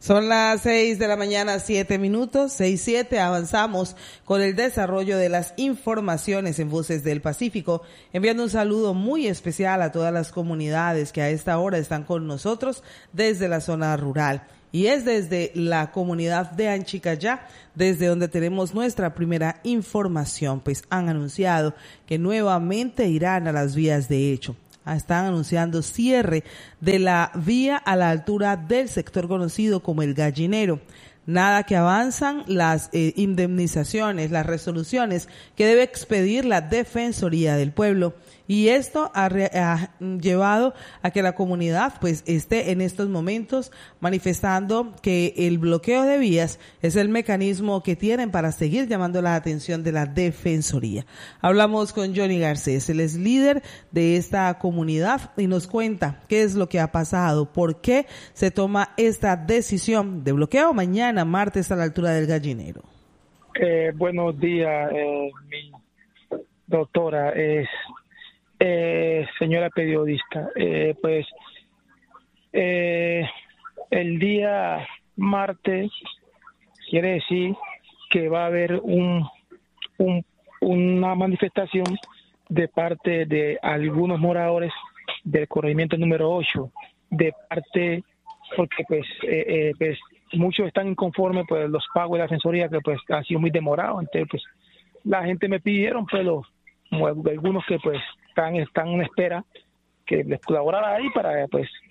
Son las 6 de la mañana, 7 minutos, 6:07. Avanzamos con el desarrollo de las informaciones en Voces del Pacífico, enviando un saludo muy especial a todas las comunidades que a esta hora están con nosotros desde la zona rural. Y es desde la comunidad de Anchicayá, desde donde tenemos nuestra primera información, pues han anunciado que nuevamente irán a las vías de hecho. Están anunciando cierre de la vía a la altura del sector conocido como El Gallinero. Nada que avanzan las indemnizaciones, las resoluciones que debe expedir la Defensoría del Pueblo. Y esto ha llevado a que la comunidad pues esté en estos momentos manifestando que el bloqueo de vías es el mecanismo que tienen para seguir llamando la atención de la Defensoría. Hablamos con Johnny Garcés, él es líder de esta comunidad y nos cuenta qué es lo que ha pasado, por qué se toma esta decisión de bloqueo mañana, martes, a la altura del Gallinero. Buenos días, mi doctora. Señora periodista, el día martes quiere decir que va a haber una manifestación de parte de algunos moradores del corregimiento número 8, porque muchos están inconformes por los pagos de la defensoría, que pues ha sido muy demorado. Entonces pues la gente me pidieron, pero algunos que pues están en espera que les colaborara ahí para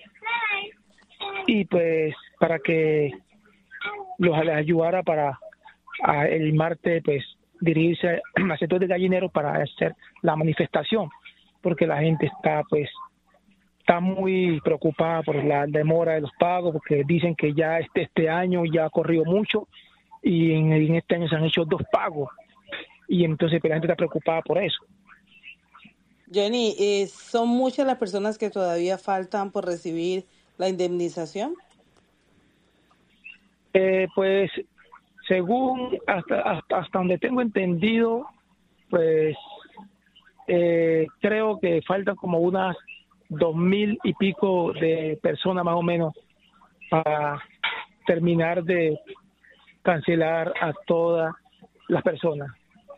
que les ayudara para el martes pues dirigirse al sector de Gallinero para hacer la manifestación, porque la gente está muy preocupada por la demora de los pagos, porque dicen que ya este año ya ha corrido mucho y en este año se han hecho 2 pagos, y entonces pues, la gente está preocupada por eso. Jenny, ¿son muchas las personas que todavía faltan por recibir la indemnización? Pues según hasta donde tengo entendido, pues creo que faltan como unas 2,000 y pico de personas más o menos para terminar de cancelar a todas las personas.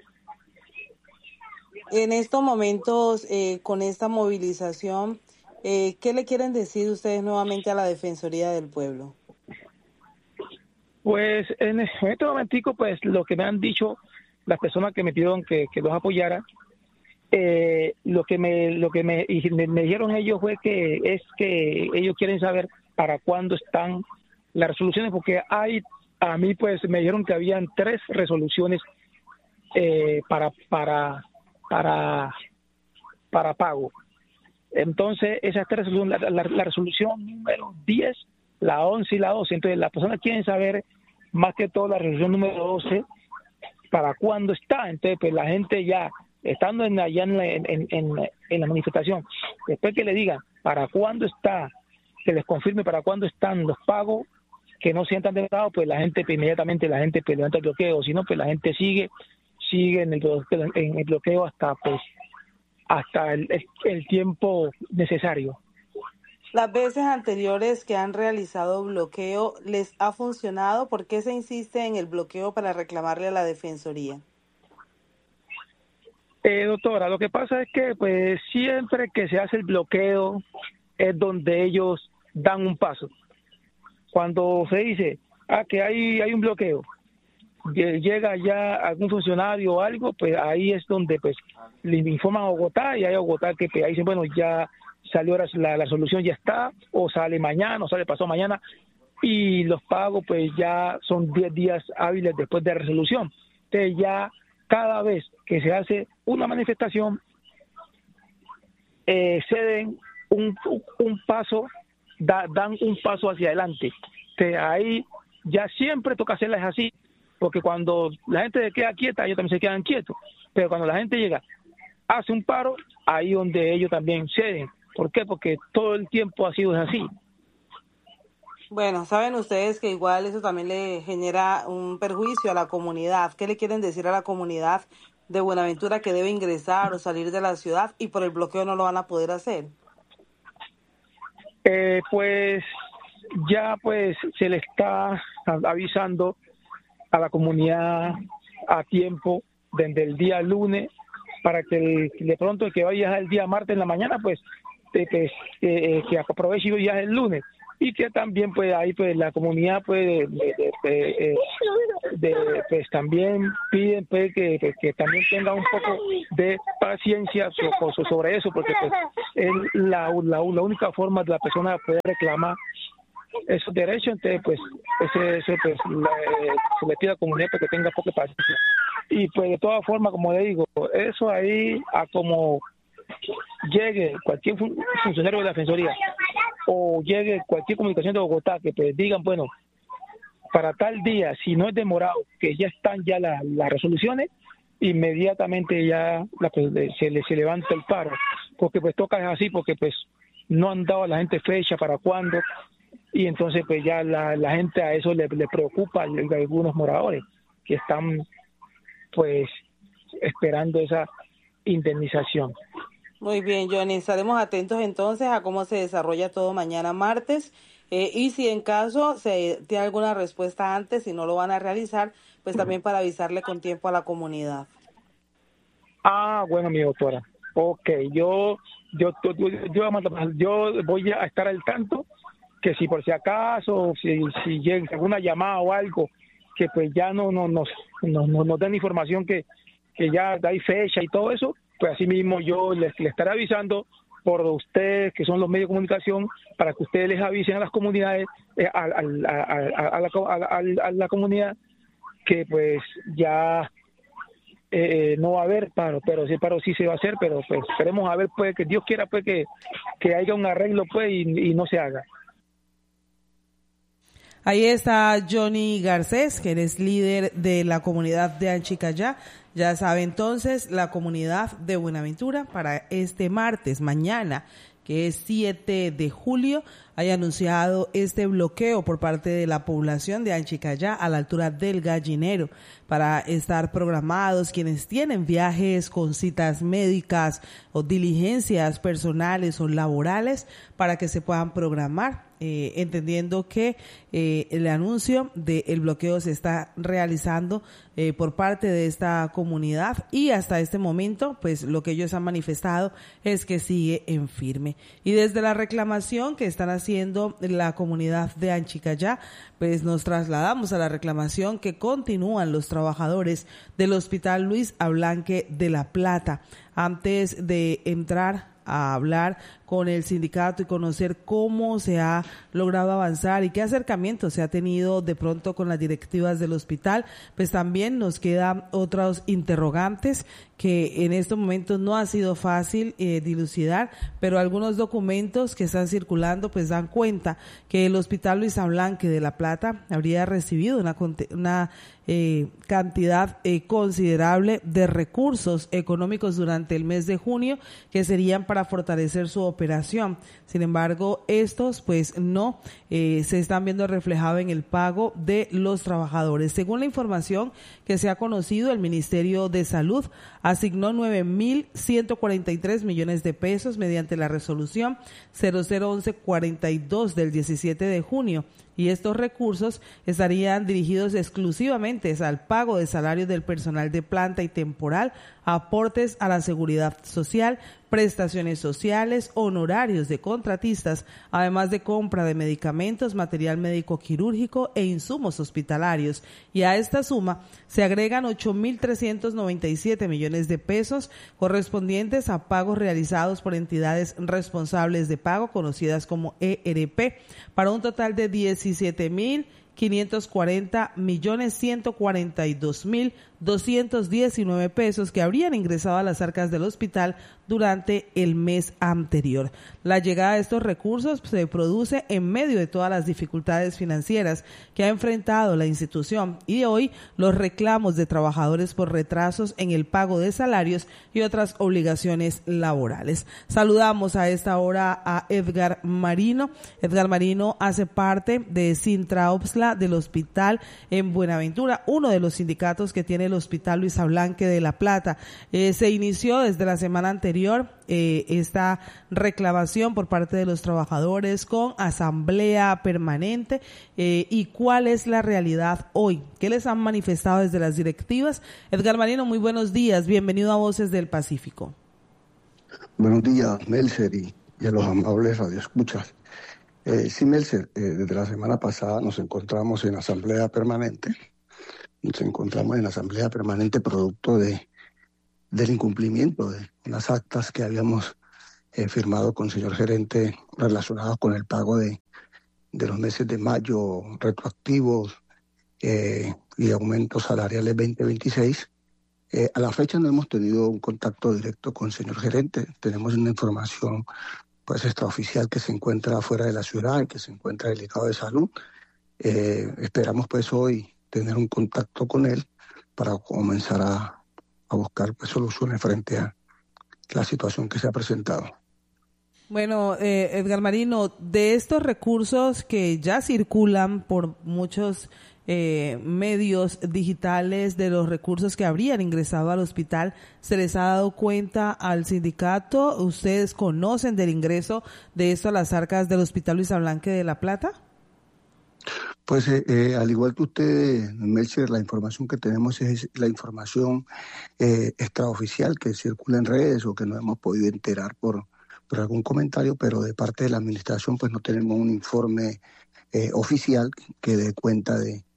En estos momentos, con esta movilización, ¿qué le quieren decir ustedes nuevamente a la Defensoría del Pueblo? Pues en este momentico, pues lo que me han dicho las personas que me pidieron que los apoyara, lo que me dijeron ellos fue que ellos quieren saber para cuándo están las resoluciones, porque a mí pues me dijeron que habían 3 resoluciones para pago. Entonces esas 3 resoluciones, la resolución número 10, la 11 y la 12. Entonces las personas quieren saber más que todo la resolución número 12 para cuándo está. Entonces pues la gente ya estando allá en la manifestación, después que le digan para cuándo está, que les confirme para cuándo están los pagos, que no sean tan demorados, pues la gente pues, inmediatamente pues levanta el bloqueo. Si no, pues la gente sigue en el bloqueo hasta el tiempo necesario. Las veces anteriores que han realizado bloqueo, ¿les ha funcionado? ¿Por qué se insiste en el bloqueo para reclamarle a la Defensoría? Doctora, lo que pasa es que pues siempre que se hace el bloqueo es donde ellos dan un paso. Cuando se dice que hay un bloqueo, llega ya algún funcionario o algo, pues ahí es donde pues le informan a Bogotá, y hay a Bogotá que pues, ahí dicen, bueno, ya salió la solución, ya está, o sale mañana, o sale pasado mañana, y los pagos pues ya son 10 días hábiles después de la resolución. Entonces ya cada vez que se hace una manifestación, ceden un paso, dan un paso hacia adelante. Entonces ahí ya siempre toca hacerlas así, porque cuando la gente se queda quieta, ellos también se quedan quietos, pero cuando la gente llega, hace un paro, ahí donde ellos también ceden. ¿Por qué? Porque todo el tiempo ha sido así. Bueno, saben ustedes que igual eso también le genera un perjuicio a la comunidad. ¿Qué le quieren decir a la comunidad de Buenaventura que debe ingresar o salir de la ciudad y por el bloqueo no lo van a poder hacer? Pues ya pues se le está avisando a la comunidad a tiempo desde el día lunes para que de pronto el que vaya el día martes en la mañana pues que aproveche y viaje el lunes, y que también pues ahí pues la comunidad pues pues también piden pues que también tenga un poco de paciencia sobre eso, porque pues es la única forma de la persona poder reclamar esos derechos. Entonces pues ese pues se le pide a la comunidad que tenga poca paciencia, y pues de todas formas, como le digo, eso ahí a como llegue cualquier funcionario de la Defensoría o llegue cualquier comunicación de Bogotá que pues digan, bueno, para tal día, si no es demorado, que ya están ya las resoluciones, inmediatamente ya se levanta el paro, porque pues toca así, porque pues no han dado a la gente fecha para cuándo, y entonces pues ya la gente a eso le preocupa a algunos moradores que están pues esperando esa indemnización. Muy bien, Johnny, estaremos atentos entonces a cómo se desarrolla todo mañana martes, y si en caso se tiene alguna respuesta antes, si no lo van a realizar, pues también para avisarle con tiempo a la comunidad. Bueno, mi doctora. Ok, yo voy a estar al tanto, que si por si acaso, si llega alguna llamada o algo, que pues ya nos den información que ya hay fecha y todo eso, pues así mismo yo les estaré avisando por ustedes, que son los medios de comunicación, para que ustedes les avisen a las comunidades, a la comunidad, que pues ya no va a haber paro, pero sí se va a hacer, pero pues esperemos a ver, pues que Dios quiera pues que haya un arreglo pues y no se haga. Ahí está Johnny Garcés, que es líder de la comunidad de Anchicayá. Ya sabe entonces, la comunidad de Buenaventura para este martes, mañana, que es 7 de julio, haya anunciado este bloqueo por parte de la población de Anchicayá a la altura del Gallinero, para estar programados quienes tienen viajes con citas médicas o diligencias personales o laborales, para que se puedan programar. Entendiendo que el anuncio del bloqueo se está realizando por parte de esta comunidad, y hasta este momento pues lo que ellos han manifestado es que sigue en firme. Y desde la reclamación que están haciendo la comunidad de Anchicayá, pues nos trasladamos a la reclamación que continúan los trabajadores del Hospital Luis Ablanque de La Plata. Antes de entrar a hablar con el sindicato y conocer cómo se ha logrado avanzar y qué acercamiento se ha tenido de pronto con las directivas del hospital, pues también nos quedan otros interrogantes que en estos momentos no ha sido fácil dilucidar, pero algunos documentos que están circulando pues dan cuenta que el Hospital Luis Ablanque de La Plata habría recibido una cantidad considerable de recursos económicos durante el mes de junio, que serían para fortalecer su operación. Sin embargo, estos pues no se están viendo reflejados en el pago de los trabajadores. Según la información que se ha conocido, el Ministerio de Salud asignó 9.143 millones de pesos mediante la resolución 001142 del 17 de junio. Y estos recursos estarían dirigidos exclusivamente al pago de salarios del personal de planta y temporal, aportes a la seguridad social, prestaciones sociales, honorarios de contratistas, además de compra de medicamentos, material médico quirúrgico e insumos hospitalarios. Y a esta suma se agregan 8.397 millones de pesos correspondientes a pagos realizados por entidades responsables de pago, conocidas como ERP, para un total de 17.540.142.219 pesos que habrían ingresado a las arcas del hospital durante el mes anterior. La llegada de estos recursos se produce en medio de todas las dificultades financieras que ha enfrentado la institución, y hoy los reclamos de trabajadores por retrasos en el pago de salarios y otras obligaciones laborales. Saludamos a esta hora a Edgar Marino. Edgar Marino hace parte de Sintra Opsla, habla del hospital en Buenaventura, uno de los sindicatos que tiene el Hospital Luis Ablanque de La Plata. Se inició desde la semana anterior esta reclamación por parte de los trabajadores con asamblea permanente. ¿Y cuál es la realidad hoy? ¿Qué les han manifestado desde las directivas? Edgar Marino, muy buenos días, bienvenido a Voces del Pacífico. Buenos días, Melcer, y a los amables radioescuchas. Sí, Melcer, desde la semana pasada nos encontramos en asamblea permanente. Nos encontramos en asamblea permanente producto del incumplimiento de unas actas que habíamos firmado con el señor gerente relacionadas con el pago de los meses de mayo retroactivos y aumentos salariales 2026. A la fecha no hemos tenido un contacto directo con el señor gerente. Tenemos una información pues extraoficial que se encuentra fuera de la ciudad y que se encuentra delicado de salud. Esperamos pues hoy tener un contacto con él para comenzar a buscar pues soluciones frente a la situación que se ha presentado. Bueno, Edgar Marino, de estos recursos que ya circulan por muchos medios digitales, de los recursos que habrían ingresado al hospital, ¿se les ha dado cuenta al sindicato? ¿Ustedes conocen del ingreso de esto a las arcas del Hospital Luis Ablanque de La Plata? Pues al igual que usted, Melcher, la información que tenemos es la información extraoficial que circula en redes o que no hemos podido enterar por algún comentario, pero de parte de la administración pues no tenemos un informe oficial que dé cuenta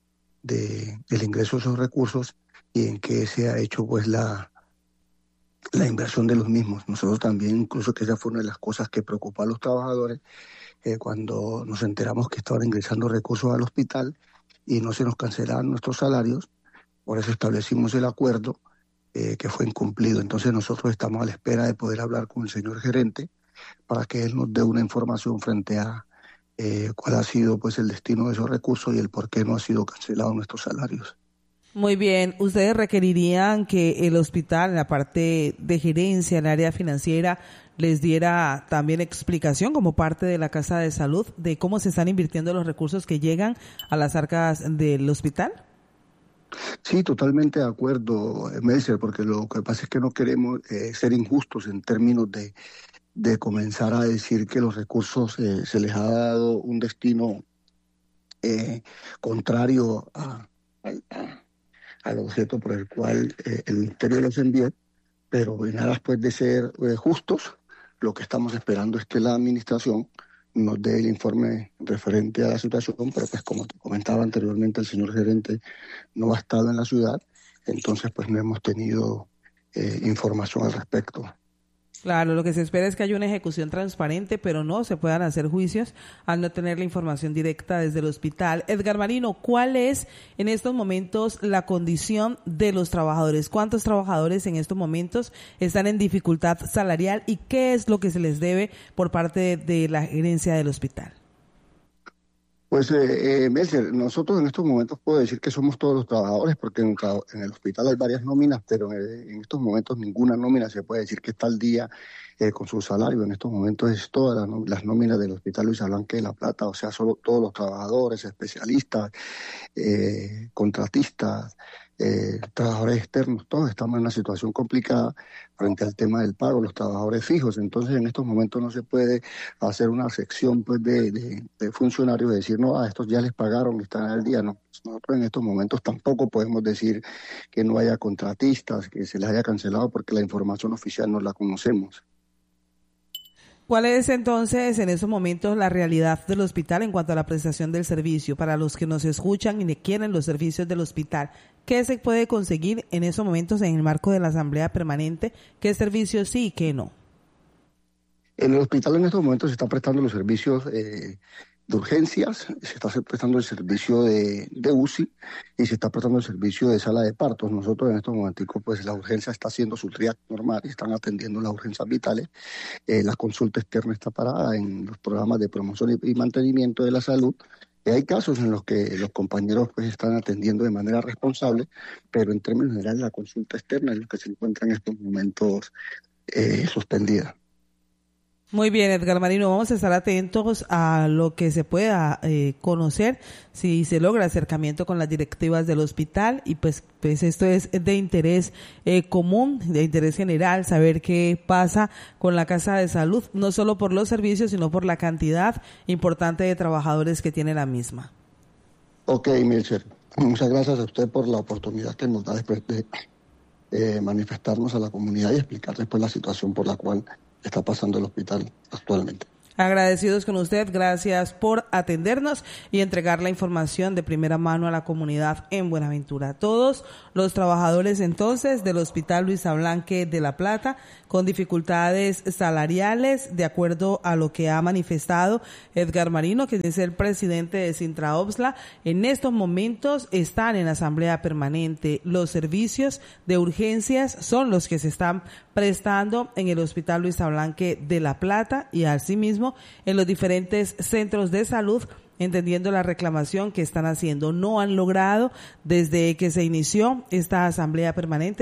del ingreso de esos recursos y en qué se ha hecho pues la inversión de los mismos. Nosotros también, incluso que esa fue una de las cosas que preocupó a los trabajadores cuando nos enteramos que estaban ingresando recursos al hospital y no se nos cancelaban nuestros salarios. Por eso establecimos el acuerdo que fue incumplido. Entonces nosotros estamos a la espera de poder hablar con el señor gerente para que él nos dé una información frente a cuál ha sido pues el destino de esos recursos y el por qué no ha sido cancelado nuestros salarios. Muy bien, ¿ustedes requerirían que el hospital, en la parte de gerencia, en el área financiera, les diera también explicación como parte de la Casa de Salud de cómo se están invirtiendo los recursos que llegan a las arcas del hospital? Sí, totalmente de acuerdo, Melcer, porque lo que pasa es que no queremos ser injustos en términos de comenzar a decir que los recursos se les ha dado un destino contrario al objeto por el cual el Ministerio los envió, pero en aras pues de ser justos, lo que estamos esperando es que la administración nos dé el informe referente a la situación, pero pues como te comentaba anteriormente, el señor gerente no ha estado en la ciudad, entonces pues no hemos tenido información al respecto. Claro, lo que se espera es que haya una ejecución transparente, pero no se puedan hacer juicios al no tener la información directa desde el hospital. Edgar Marino, ¿cuál es en estos momentos la condición de los trabajadores? ¿Cuántos trabajadores en estos momentos están en dificultad salarial y qué es lo que se les debe por parte de la gerencia del hospital? Pues, Melcer, nosotros en estos momentos puedo decir que somos todos los trabajadores, porque en el hospital hay varias nóminas, pero en estos momentos ninguna nómina se puede decir que está al día con su salario. En estos momentos es todas las nóminas del Hospital Luis Ablanque de La Plata, o sea, solo todos los trabajadores, especialistas, contratistas, trabajadores externos, todos estamos en una situación complicada frente al tema del pago, los trabajadores fijos. Entonces en estos momentos no se puede hacer una sección pues de funcionarios y decir, no, a estos ya les pagaron, están al día. No, nosotros en estos momentos tampoco podemos decir que no haya contratistas, que se les haya cancelado, porque la información oficial no la conocemos. ¿Cuál es entonces en esos momentos la realidad del hospital en cuanto a la prestación del servicio? Para los que nos escuchan y quieren los servicios del hospital, ¿qué se puede conseguir en esos momentos en el marco de la Asamblea Permanente? ¿Qué servicios sí y qué no? En el hospital en estos momentos se están prestando los servicios de urgencias, se está prestando el servicio de UCI y se está prestando el servicio de sala de partos. Nosotros en estos momentos, pues la urgencia está haciendo su triaje normal, están atendiendo las urgencias vitales. La consulta externa está parada en los programas de promoción y mantenimiento de la salud. Hay casos en los que los compañeros pues están atendiendo de manera responsable, pero en términos generales la consulta externa es lo que se encuentra en estos momentos suspendida. Muy bien, Edgar Marino, vamos a estar atentos a lo que se pueda conocer, si se logra acercamiento con las directivas del hospital, y pues esto es de interés común, de interés general, saber qué pasa con la Casa de Salud, no solo por los servicios, sino por la cantidad importante de trabajadores que tiene la misma. Ok, Milcher, muchas gracias a usted por la oportunidad que nos da después de manifestarnos a la comunidad y explicar después la situación por la cual está pasando el hospital actualmente. Agradecidos con usted, gracias por atendernos y entregar la información de primera mano a la comunidad en Buenaventura. Todos los trabajadores entonces del Hospital Luisa Blanque de La Plata con dificultades salariales, de acuerdo a lo que ha manifestado Edgar Marino, que es el presidente de Sintraopsla, en estos momentos están en asamblea permanente. Los servicios de urgencias son los que se están prestando en el Hospital Luisa Blanque de La Plata y asimismo en los diferentes centros de salud, entendiendo la reclamación que están haciendo. No han logrado, desde que se inició esta asamblea permanente,